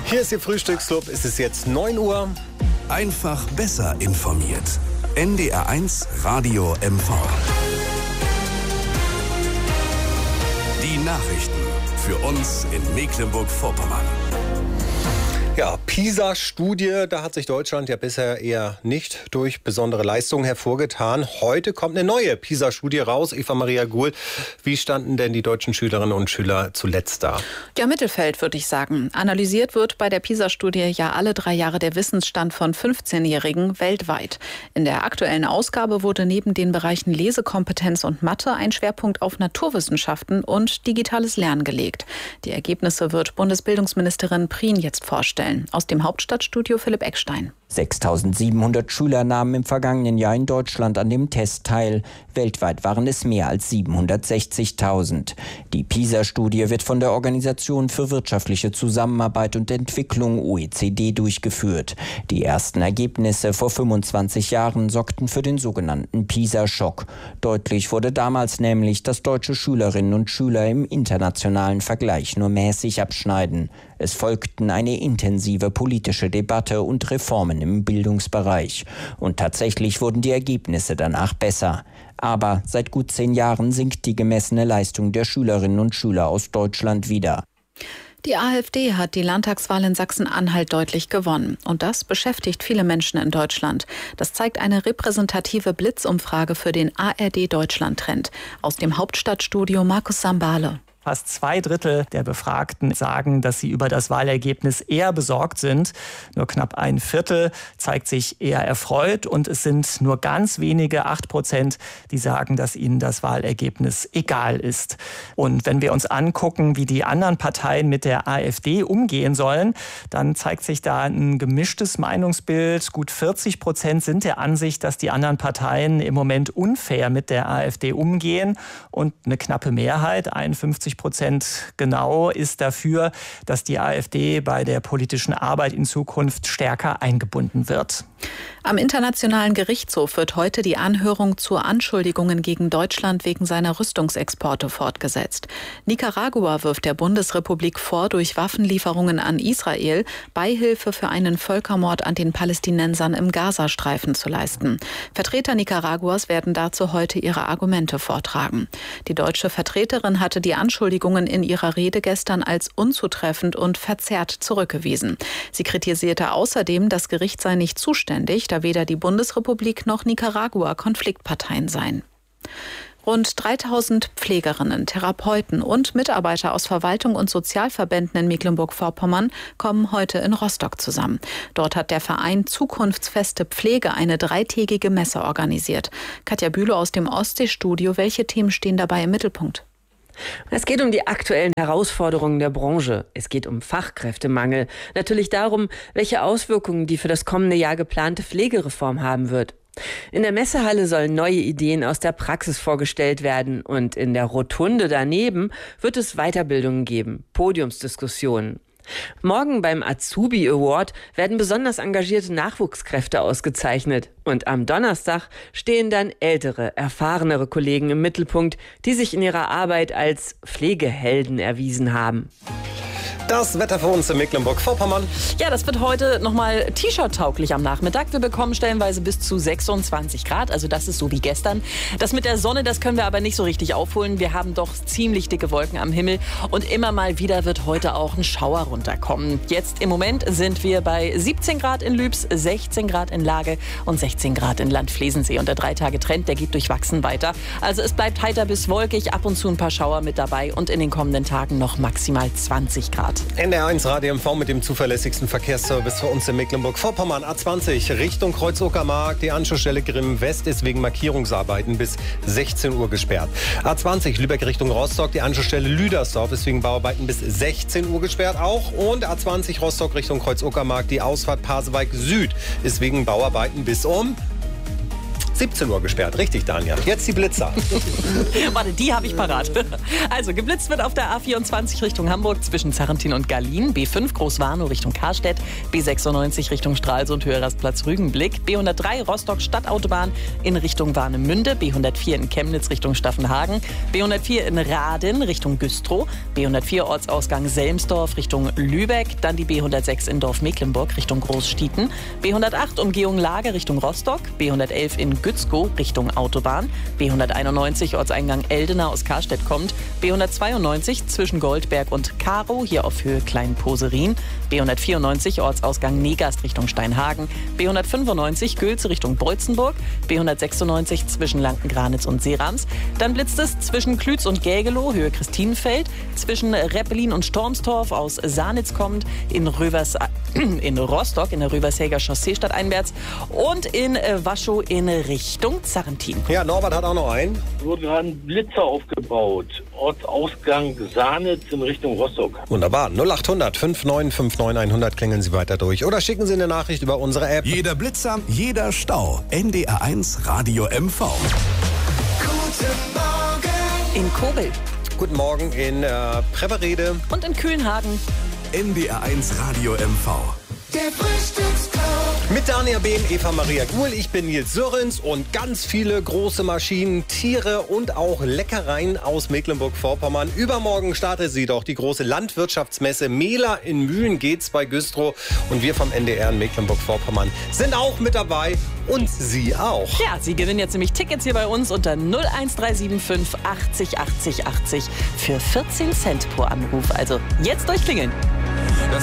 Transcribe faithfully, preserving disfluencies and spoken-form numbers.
Hier ist Ihr Frühstücksclub. Es ist jetzt neun Uhr. Einfach besser informiert. N D R eins Radio M V. Die Nachrichten für uns in Mecklenburg-Vorpommern. Ja, PISA-Studie, da hat sich Deutschland ja bisher eher nicht durch besondere Leistungen hervorgetan. Heute kommt eine neue PISA-Studie raus. Eva Maria Guhl, wie standen denn die deutschen Schülerinnen und Schüler zuletzt da? Ja, Mittelfeld, würde ich sagen. Analysiert wird bei der PISA-Studie ja alle drei Jahre der Wissensstand von fünfzehnjährigen weltweit. In der aktuellen Ausgabe wurde neben den Bereichen Lesekompetenz und Mathe ein Schwerpunkt auf Naturwissenschaften und digitales Lernen gelegt. Die Ergebnisse wird Bundesbildungsministerin Prien jetzt vorstellen. Aus dem Hauptstadtstudio Philipp Eckstein. sechstausendsiebenhundert Schüler nahmen im vergangenen Jahr in Deutschland an dem Test teil. Weltweit waren es mehr als siebenhundertsechzigtausend. Die PISA-Studie wird von der Organisation für wirtschaftliche Zusammenarbeit und Entwicklung O E C D durchgeführt. Die ersten Ergebnisse vor fünfundzwanzig Jahren sorgten für den sogenannten PISA-Schock. Deutlich wurde damals nämlich, dass deutsche Schülerinnen und Schüler im internationalen Vergleich nur mäßig abschneiden. Es folgten eine intensive politische Debatte und Reformen im Bildungsbereich. Und tatsächlich wurden die Ergebnisse danach besser. Aber seit gut zehn Jahren sinkt die gemessene Leistung der Schülerinnen und Schüler aus Deutschland wieder. Die AfD hat die Landtagswahl in Sachsen-Anhalt deutlich gewonnen. Und das beschäftigt viele Menschen in Deutschland. Das zeigt eine repräsentative Blitzumfrage für den A R D-Deutschland-Trend. Aus dem Hauptstadtstudio Markus Sambale. Fast zwei Drittel der Befragten sagen, dass sie über das Wahlergebnis eher besorgt sind. Nur knapp ein Viertel zeigt sich eher erfreut. Und es sind nur ganz wenige, acht Prozent, die sagen, dass ihnen das Wahlergebnis egal ist. Und wenn wir uns angucken, wie die anderen Parteien mit der AfD umgehen sollen, dann zeigt sich da ein gemischtes Meinungsbild. Gut vierzig Prozent sind der Ansicht, dass die anderen Parteien im Moment unfair mit der AfD umgehen. Und eine knappe Mehrheit, einundfünfzig Prozent genau, ist dafür, dass die AfD bei der politischen Arbeit in Zukunft stärker eingebunden wird. Am Internationalen Gerichtshof wird heute die Anhörung zu Anschuldigungen gegen Deutschland wegen seiner Rüstungsexporte fortgesetzt. Nicaragua wirft der Bundesrepublik vor, durch Waffenlieferungen an Israel Beihilfe für einen Völkermord an den Palästinensern im Gazastreifen zu leisten. Vertreter Nicaraguas werden dazu heute ihre Argumente vortragen. Die deutsche Vertreterin hatte die Anschuldigungen in ihrer Rede gestern als unzutreffend und verzerrt zurückgewiesen. Sie kritisierte außerdem, das Gericht sei nicht zuständig, da weder die Bundesrepublik noch Nicaragua Konfliktparteien seien. Rund dreitausend Pflegerinnen, Therapeuten und Mitarbeiter aus Verwaltung und Sozialverbänden in Mecklenburg-Vorpommern kommen heute in Rostock zusammen. Dort hat der Verein Zukunftsfeste Pflege eine dreitägige Messe organisiert. Katja Bülow aus dem Ostseestudio. Welche Themen stehen dabei im Mittelpunkt? Es geht um die aktuellen Herausforderungen der Branche. Es geht um Fachkräftemangel. Natürlich darum, welche Auswirkungen die für das kommende Jahr geplante Pflegereform haben wird. In der Messehalle sollen neue Ideen aus der Praxis vorgestellt werden. Und in der Rotunde daneben wird es Weiterbildungen geben, Podiumsdiskussionen. Morgen beim Azubi Award werden besonders engagierte Nachwuchskräfte ausgezeichnet. Und am Donnerstag stehen dann ältere, erfahrenere Kollegen im Mittelpunkt, die sich in ihrer Arbeit als Pflegehelden erwiesen haben. Das Wetter für uns in Mecklenburg-Vorpommern. Ja, das wird heute nochmal T-Shirt-tauglich am Nachmittag. Wir bekommen stellenweise bis zu sechsundzwanzig Grad, also das ist so wie gestern. Das mit der Sonne, das können wir aber nicht so richtig aufholen. Wir haben doch ziemlich dicke Wolken am Himmel und immer mal wieder wird heute auch ein Schauer runterkommen. Jetzt im Moment sind wir bei siebzehn Grad in Lübs, sechzehn Grad in Lage und sechzehn Grad in Landflesensee. Und der Drei-Tage-Trend, der geht durchwachsen weiter. Also es bleibt heiter bis wolkig, ab und zu ein paar Schauer mit dabei und in den kommenden Tagen noch maximal zwanzig Grad. N D R eins Radio M V mit dem zuverlässigsten Verkehrsservice für uns in Mecklenburg-Vorpommern. A zwanzig Richtung Kreuz-Uckermark. Die Anschlussstelle Grimm West ist wegen Markierungsarbeiten bis sechzehn Uhr gesperrt. A zwanzig Lübeck Richtung Rostock. Die Anschlussstelle Lüdersdorf ist wegen Bauarbeiten bis sechzehn Uhr gesperrt auch. Und A zwanzig Rostock Richtung Kreuz-Uckermark. Die Ausfahrt Pasewalk Süd ist wegen Bauarbeiten bis um siebzehn Uhr gesperrt. Richtig, Daniel. Jetzt die Blitzer. Warte, die habe ich parat. Also geblitzt wird auf der A vierundzwanzig Richtung Hamburg zwischen Zarrentin und Gallien, B fünf Großwarnow Richtung Karstedt, B sechsundneunzig Richtung Stralsund, Höherrastplatz Rügenblick, B hundertdrei Rostock Stadtautobahn in Richtung Warnemünde, B hundertvier in Chemnitz Richtung Staffenhagen, B hundertvier in Raden Richtung Güstrow, B hundertvier Ortsausgang Selmsdorf Richtung Lübeck, dann die B hundertsechs in Dorf-Mecklenburg Richtung Großstieten, B hundertacht Umgehung Lage Richtung Rostock, B hundertelf in Gützkow Richtung Autobahn, B hunderteinundneunzig Ortseingang Eldena aus Karstedt kommt, B hundertzweiundneunzig zwischen Goldberg und Karow, hier auf Höhe Kleinposerin, B hundertvierundneunzig Ortsausgang Negast Richtung Steinhagen, B hundertfünfundneunzig Gülze Richtung Beutzenburg, B hundertsechsundneunzig zwischen Lanken-Granitz und Seerams, dann blitzt es zwischen Klütz und Gägelow, Höhe Christinenfeld, zwischen Reppelin und Stormstorf aus Sanitz kommt, in, Rövers, in Rostock in der Rövershäger Chaussee stadteinwärts und in Waschow in Richtung Zarrentin. Ja, Norbert hat auch noch einen. Es wurde gerade ein Blitzer aufgebaut. Ortsausgang Sanitz in Richtung Rostock. Wunderbar. null achthundert fünfundneunzig neunundfünfzig hundert klingeln Sie weiter durch. Oder schicken Sie eine Nachricht über unsere App. Jeder Blitzer, jeder Stau. N D R eins Radio M V. Guten Morgen. In Kobel. Guten Morgen in äh, Preverede. Und in Kühlhagen. N D R eins Radio M V. Der Frühstücksclub. Mit Daniel Behm, Eva Maria Guhl, ich bin Nils Sörens und ganz viele große Maschinen, Tiere und auch Leckereien aus Mecklenburg-Vorpommern. Übermorgen startet sie doch, die große Landwirtschaftsmesse Mehler in Mühlen geht's bei Güstrow. Und wir vom N D R in Mecklenburg-Vorpommern sind auch mit dabei und Sie auch. Ja, Sie gewinnen jetzt nämlich Tickets hier bei uns unter null eins drei sieben fünf achtzig achtzig achtzig für vierzehn Cent pro Anruf. Also jetzt durchklingeln.